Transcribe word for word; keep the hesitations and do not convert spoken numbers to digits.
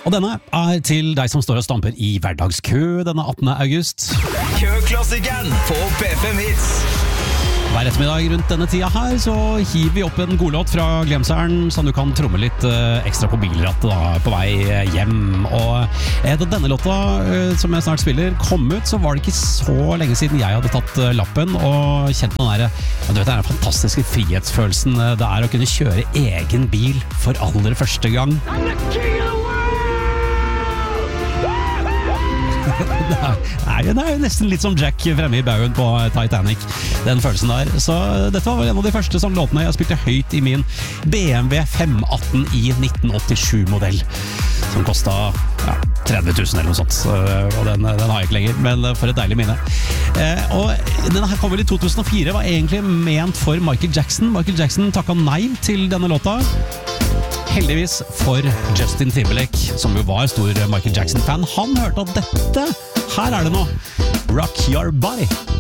Og denne er til deg som står og stamper i hverdagskø denne attende august. Køklassikeren på P fem Hits. Hver ettermiddag rundt denne tida her så hiver vi opp en godlåt fra Glemseren som du kan tromme litt uh, ekstra på bilrattet da, på vei hjem. Og eh, da denne låta uh, som jeg snart spiller kom ut, så var det ikke så lenge siden jeg hadde tatt uh, lappen og kjent den der, ja, du vet, den fantastiske frihetsfølelsen uh, det er å kunne kjøre egen bil for aller første gang. Det er, det er jo nesten litt som Jack fremme i baugen på Titanic, den følelsen der. Så dette var en av de første sånn låtene jeg spilte høyt i min B M W fem atten i nitten åttisju-modell, som kostet ja, tretti tusen eller noe sånt. Og den, den har jeg ikke lenger, men for et deilig minne. Eh, og denne her kom vel i to tusen og fire, var egentlig ment for Michael Jackson. Michael Jackson takket nei til denne låta. Heldigvis for Justin Timberlake, som jo var stor Michael Jackson-fan. Han hørte at dette, her er det nå, Rock Your Body.